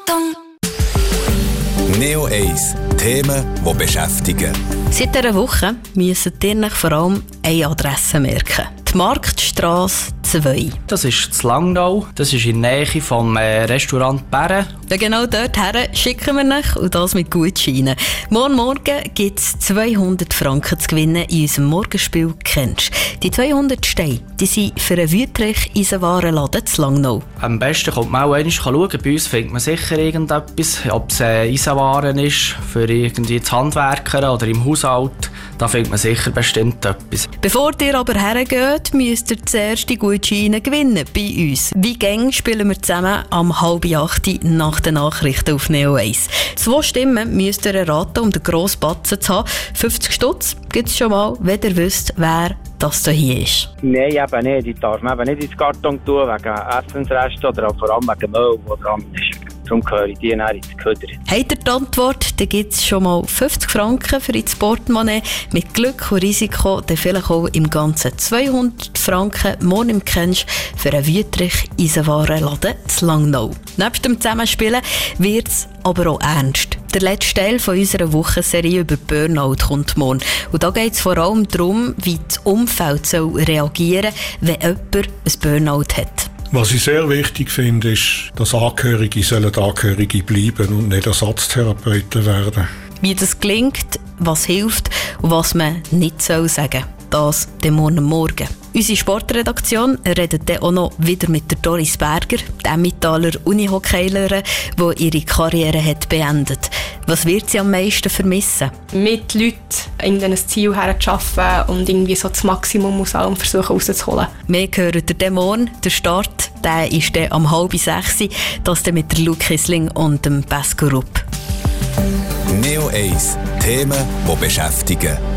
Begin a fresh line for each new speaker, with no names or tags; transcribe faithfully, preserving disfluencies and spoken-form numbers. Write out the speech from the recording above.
Karton. Neo eins. Themen, die beschäftigen.
Seit dieser Woche müssen ihr vor allem eine Adresse merken. Die Marktstrasse zwei.
Das ist in Langnau. Das ist in der Nähe vom äh, Restaurant Bären.
Ja, genau dorthin schicken wir euch und das mit Gutscheinen. Morgen Morgen gibt es zweihundert Franken zu gewinnen in unserem Morgenspiel «Kennst». Die zweihundert Steine, die sind für einen Wüttrich-Eisenwarenladen zu Langnau.
Am besten kommt man auch einmal schauen. Bei uns findet man sicher irgendetwas. Ob es äh, Eisenwaren ist, für irgendwie das Handwerker oder im Haushalt. Da findet man sicher bestimmt etwas.
Bevor ihr aber hergeht, müsst ihr zuerst die Gutscheine gewinnen bei uns. Wie gäng spielen wir zusammen am halb acht nach den Nachrichten auf Neo eins. Zwei Stimmen müsst ihr erraten, um den grossen Batzen zu haben. fünfzig Stutz gibt es schon mal, wenn ihr wisst, wer das hier ist.
Nein, eben nicht. Die darf man eben nicht ins Karton tun, wegen Essensresten oder auch vor allem wegen Müll, der dran ist. Darum gehöre ich die dann ins Köder.
Habt ihr die Antwort, dann gibt es schon mal fünfzig Franken für ins Portemonnaie. Mit Glück und Risiko dann vielleicht auch im Ganzen zweihundert Franken morgen im Kennst für einen Wüttrich-Eisenwarenladen zu Langnau. Nebst dem Zusammenspielen wird es aber auch ernst. Der letzte Teil von unserer Wochenserie über Burnout kommt morgen. Und da geht es vor allem darum, wie das Umfeld soll reagieren soll, wenn jemand ein Burnout hat.
Was ich sehr wichtig finde, ist, dass Angehörige sollen Angehörige bleiben und nicht Ersatztherapeuten werden.
Wie das gelingt, was hilft und was man nicht sagen soll. Das dem morgen Morgen. Unsere Sportredaktion redet dann auch noch wieder mit der Doris Berger, der Emmentaler Unihockeylerin, die ihre Karriere hat beendet. Was wird sie am meisten vermissen?
Mit Leuten in ein Ziel herzuschaffen und irgendwie so das Maximum aus allem versuchen rauszuholen.
Wir hören den morgen. Der Start der ist dann am halb sechs. Das dann mit der Luke Kissling und dem Pesco Rupp.
Neo eins. Themen, die beschäftigen.